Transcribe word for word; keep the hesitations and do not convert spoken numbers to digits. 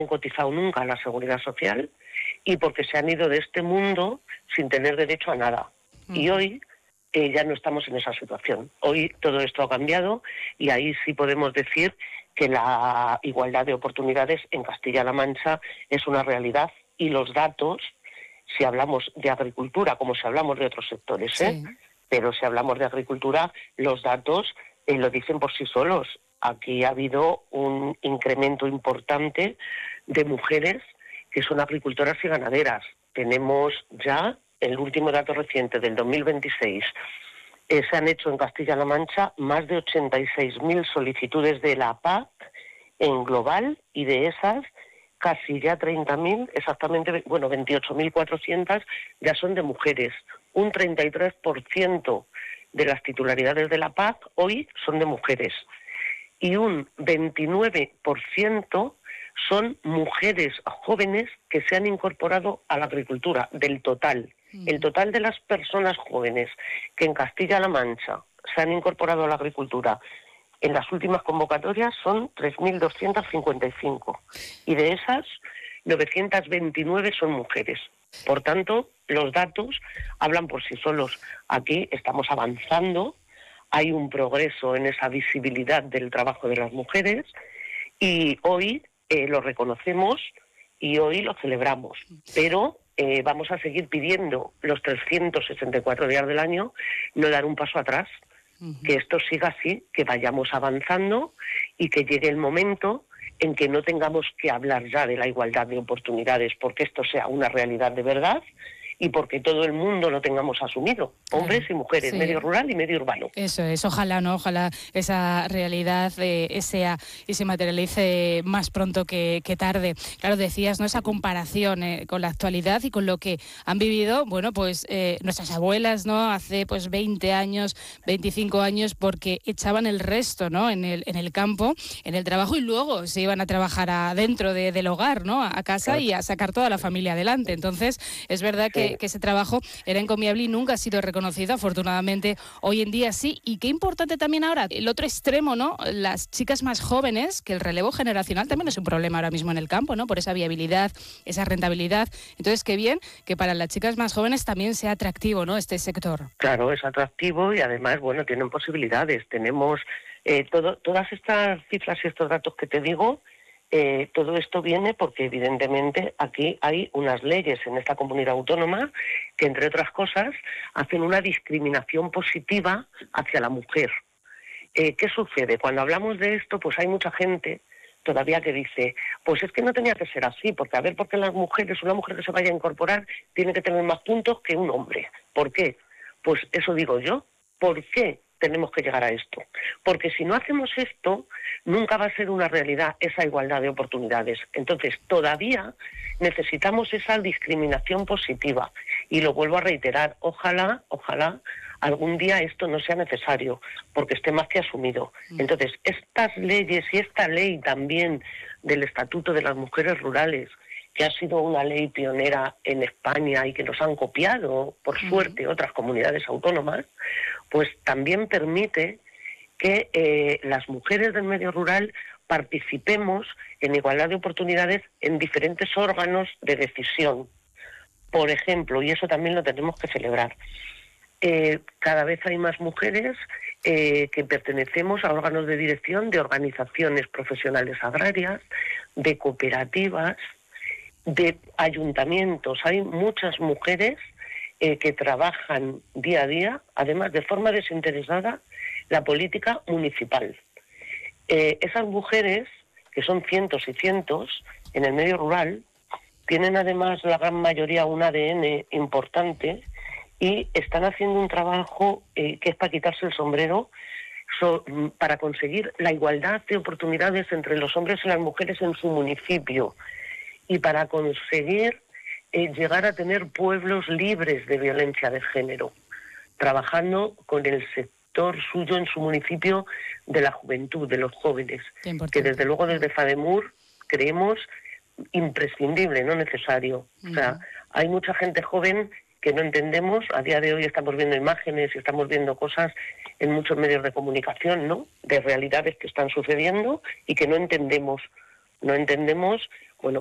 han cotizado nunca a la Seguridad Social y porque se han ido de este mundo sin tener derecho a nada. Uh-huh. Y hoy eh, ya no estamos en esa situación. Hoy todo esto ha cambiado y ahí sí podemos decir que la igualdad de oportunidades en Castilla-La Mancha es una realidad y los datos, si hablamos de agricultura, como si hablamos de otros sectores, ¿eh? Sí. Pero si hablamos de agricultura, los datos eh, lo dicen por sí solos. Aquí ha habido un incremento importante de mujeres que son agricultoras y ganaderas. Tenemos ya el último dato reciente del dos mil veintiséis. Eh, se han hecho en Castilla-La Mancha más de ochenta y seis mil solicitudes de la P A C en global y de esas casi ya treinta mil, exactamente, bueno, veintiocho mil cuatrocientas ya son de mujeres. Un treinta y tres por ciento de las titularidades de la P A C hoy son de mujeres. Y un veintinueve por ciento son mujeres jóvenes que se han incorporado a la agricultura, del total. Mm. El total de las personas jóvenes que en Castilla-La Mancha se han incorporado a la agricultura en las últimas convocatorias son tres mil doscientas cincuenta y cinco. Y de esas, novecientas veintinueve son mujeres. Por tanto, los datos hablan por sí solos. Aquí estamos avanzando. Hay un progreso en esa visibilidad del trabajo de las mujeres y hoy eh, lo reconocemos y hoy lo celebramos. Pero eh, vamos a seguir pidiendo los trescientos sesenta y cuatro días del año, no dar un paso atrás, uh-huh. que esto siga así, que vayamos avanzando y que llegue el momento en que no tengamos que hablar ya de la igualdad de oportunidades porque esto sea una realidad de verdad y porque todo el mundo lo tengamos asumido, hombres y mujeres, sí. Medio rural y medio urbano. Eso es, ojalá, ¿no? Ojalá esa realidad eh, sea y se materialice más pronto que, que tarde. Claro, decías, ¿no? Esa comparación eh, con la actualidad y con lo que han vivido, bueno, pues eh, nuestras abuelas, ¿no? Hace pues veinte años, veinticinco años, porque echaban el resto, ¿no? En el, en el campo, en el trabajo y luego se iban a trabajar adentro de, del hogar, ¿no? A casa y a sacar toda la familia adelante. Entonces, es verdad que que ese trabajo era encomiable y nunca ha sido reconocido, afortunadamente hoy en día sí, y qué importante también ahora, el otro extremo, ¿no? Las chicas más jóvenes, que el relevo generacional también es un problema ahora mismo en el campo, ¿no? Por esa viabilidad, esa rentabilidad, entonces qué bien que para las chicas más jóvenes también sea atractivo, ¿no? Este sector. Claro, es atractivo y además, bueno, tienen posibilidades, tenemos eh, todo, todas estas cifras y estos datos que te digo. Eh, todo esto viene porque evidentemente aquí hay unas leyes en esta comunidad autónoma que, entre otras cosas, hacen una discriminación positiva hacia la mujer. Eh, ¿Qué sucede? Cuando hablamos de esto, pues hay mucha gente todavía que dice, pues es que no tenía que ser así, porque a ver, ¿por qué las mujeres, una mujer que se vaya a incorporar tiene que tener más puntos que un hombre? ¿Por qué? Pues eso digo yo. ¿Por qué tenemos que llegar a esto? Porque si no hacemos esto, nunca va a ser una realidad esa igualdad de oportunidades. Entonces, todavía necesitamos esa discriminación positiva. Y lo vuelvo a reiterar, ojalá, ojalá, algún día esto no sea necesario, porque esté más que asumido. Entonces, estas leyes y esta ley también del Estatuto de las Mujeres Rurales, que ha sido una ley pionera en España y que nos han copiado, por suerte, otras comunidades autónomas, pues también permite que eh, las mujeres del medio rural participemos en igualdad de oportunidades en diferentes órganos de decisión. Por ejemplo, y eso también lo tenemos que celebrar, eh, cada vez hay más mujeres eh, que pertenecemos a órganos de dirección de organizaciones profesionales agrarias, de cooperativas, de ayuntamientos. Hay muchas mujeres eh, que trabajan día a día, además de forma desinteresada, la política municipal. Eh, esas mujeres, que son cientos y cientos en el medio rural, tienen además la gran mayoría un A D N importante y están haciendo un trabajo eh, que es para quitarse el sombrero so, para conseguir la igualdad de oportunidades entre los hombres y las mujeres en su municipio y para conseguir eh, llegar a tener pueblos libres de violencia de género, trabajando con el sector suyo en su municipio de la juventud, de los jóvenes, que desde luego desde FADEMUR creemos imprescindible, no necesario. Uh-huh. O sea, hay mucha gente joven que no entendemos. A día de hoy estamos viendo imágenes y estamos viendo cosas en muchos medios de comunicación, ¿no?, de realidades que están sucediendo y que no entendemos no entendemos, bueno,